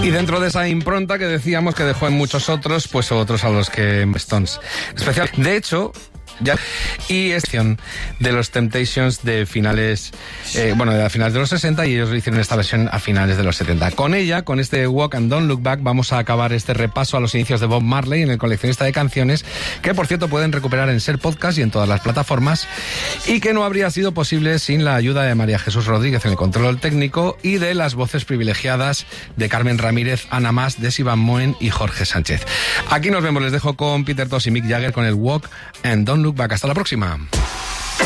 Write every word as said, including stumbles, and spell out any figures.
Y dentro de esa impronta que decíamos que dejó en muchos otros, pues otros a los que Stones. Especial. De hecho, ya y es de los Temptations de finales, eh, bueno, de finales de los sesenta, y ellos hicieron esta versión a finales de los setenta. Con ella, con este Walk and Don't Look Back, vamos a acabar este repaso a los inicios de Bob Marley en el coleccionista de canciones, que por cierto pueden recuperar en Ser Podcast y en todas las plataformas, y que no habría sido posible sin la ayuda de María Jesús Rodríguez en el control técnico y de las voces privilegiadas de Carmen Ramírez, Ana Mas, Desi Van Moen y Jorge Sánchez. Aquí nos vemos, les dejo con Peter Tosh y Mick Jagger con el Walk and Don't Look Back. Hasta la próxima.